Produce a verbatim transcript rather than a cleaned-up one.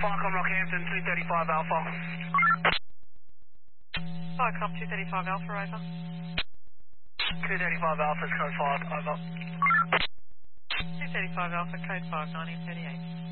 Farcom Rockhampton, two thirty-five Alpha. Farcom two thirty-five Alpha, over. two thirty-five Alpha, code five, over. two thirty-five Alpha, code five, nineteen thirty-eight.